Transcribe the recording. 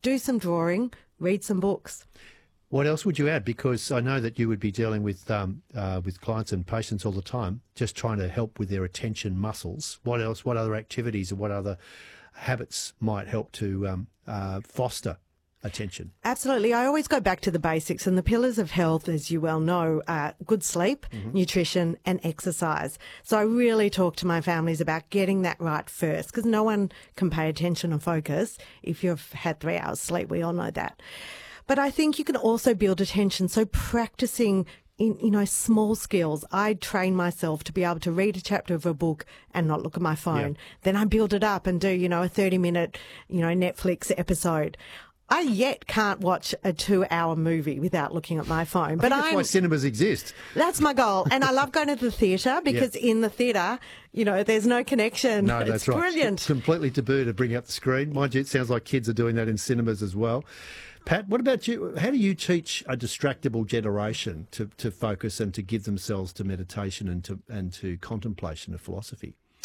do some drawing, read some books. What else would you add? Because I know that you would be dealing with clients and patients all the time, just trying to help with their attention muscles. What else? What other activities or what other habits might help to foster attention? Absolutely. I always go back to the basics, and the pillars of health, as you well know, are good sleep, nutrition and exercise. So I really talk to my families about getting that right first, because no one can pay attention and focus if you've had 3 hours sleep. We all know that. But I think you can also build attention. So practicing in, small skills. I train myself to be able to read a chapter of a book and not look at my phone. Then I build it up and do, a 30-minute, Netflix episode. I yet can't watch a 2-hour movie without looking at my phone. But that's why cinemas exist. That's my goal. And I love going to the theatre because in the theatre, there's no connection. No, that's right. Brilliant. It's completely taboo to bring up the screen. Mind you, it sounds like kids are doing that in cinemas as well. Pat, what about you? How do you teach a distractible generation to focus and to give themselves to meditation and to contemplation of philosophy?